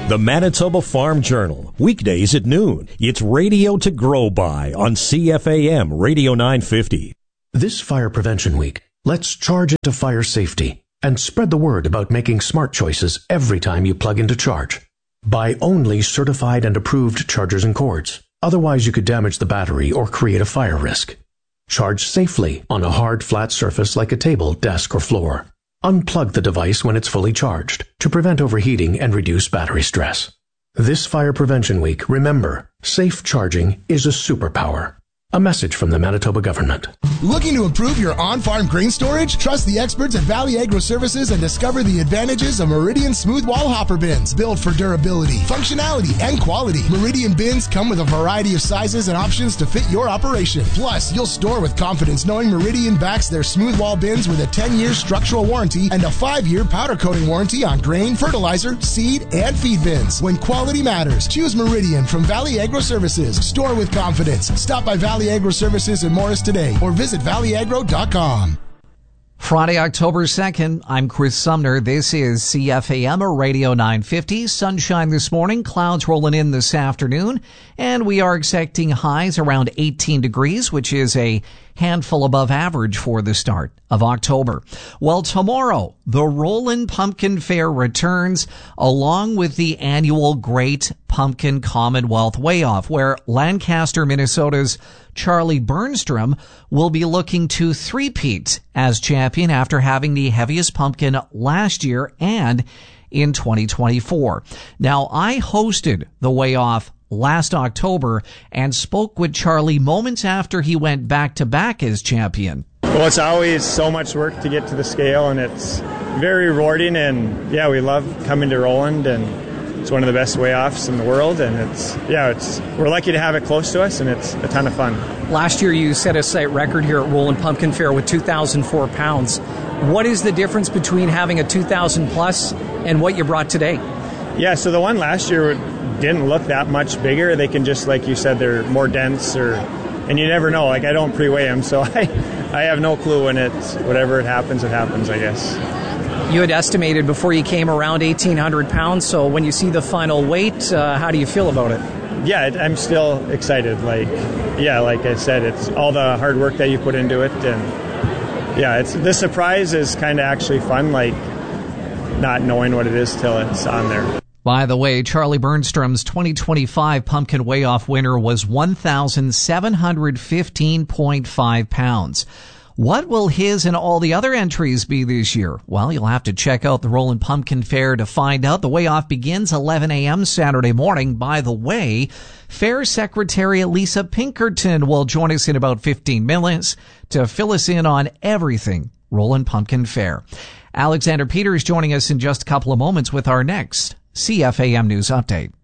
The Manitoba Farm Journal, weekdays at noon. It's radio to grow by on CFAM Radio 950. This Fire Prevention Week, let's charge into fire safety and spread the word about making smart choices every time you plug into charge. Buy only certified and approved chargers and cords. Otherwise, you could damage the battery or create a fire risk. Charge safely on a hard, flat surface like a table, desk, or floor. Unplug the device when it's fully charged to prevent overheating and reduce battery stress. This Fire Prevention Week, remember, safe charging is a superpower. A message from the Manitoba government. Looking to improve your on-farm grain storage? Trust the experts at Valley Agro Services and discover the advantages of Meridian smooth wall hopper bins. Built for durability, functionality, and quality. Meridian bins come with a variety of sizes and options to fit your operation. Plus, you'll store with confidence knowing Meridian backs their smooth wall bins with a 10-year structural warranty and a 5-year powder coating warranty on grain, fertilizer, seed, and feed bins. When quality matters, choose Meridian from Valley Agro Services. Store with confidence. Stop by Valley Agro Services in Morris today or visit valleyagro.com. Friday, October 2nd, I'm Chris Sumner. This is CFAM Radio 950. Sunshine this morning, clouds rolling in this afternoon, and we are expecting highs around 18 degrees, which is a handful above average for the start of October. Well, tomorrow, the Roland Pumpkin Fair returns along with the annual Great Pumpkin Commonwealth Weigh-Off, where Lancaster, Minnesota's Charlie Burnstrom will be looking to three-peat as champion after having the heaviest pumpkin last year and in 2024. Now, I hosted the Weigh-Off last October and spoke with Charlie moments after he went back-to-back as champion. Well, it's always so much work to get to the scale, and it's very rewarding, and yeah, we love coming to Roland, and it's one of the best weigh-offs in the world, and we're lucky to have it close to us, and it's a ton of fun. Last year you set a site record here at Roland Pumpkin Fair with 2,004 pounds. What is the difference between having a 2,000 plus and what you brought today? Yeah, so the one last year didn't look that much bigger. They can just, like you said, they're more dense, and you never know. Like, I don't pre-weigh them, so I have no clue when whatever it happens, I guess. You had estimated before you came around 1,800 pounds, so when you see the final weight, how do you feel about it? Yeah, I'm still excited. Like I said, it's all the hard work that you put into it, and yeah, the surprise is kind of actually fun, like not knowing what it is till it's on there. By the way, Charlie Burnstrom's 2025 Pumpkin Weigh-Off winner was 1,715.5 pounds. What will his and all the other entries be this year? Well, you'll have to check out the Roland Pumpkin Fair to find out. The weigh-off begins 11 a.m. Saturday morning. By the way, Fair Secretary Lisa Pinkerton will join us in about 15 minutes to fill us in on everything Roland Pumpkin Fair. Alexander Peters joining us in just a couple of moments with our next CFAM News Update.